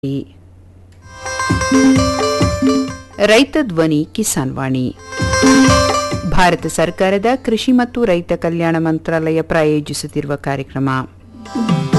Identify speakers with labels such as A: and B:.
A: ರೈತ ಧ್ವನಿ ಕಿಸಾನ್ ವಾಣಿ. ಭಾರತ ಸರ್ಕಾರದ ಕೃಷಿ ಮತ್ತು ರೈತ ಕಲ್ಯಾಣ ಮಂತ್ರಾಲಯ ಪ್ರಾಯೋಜಿಸುತ್ತಿರುವ ಕಾರ್ಯಕ್ರಮ.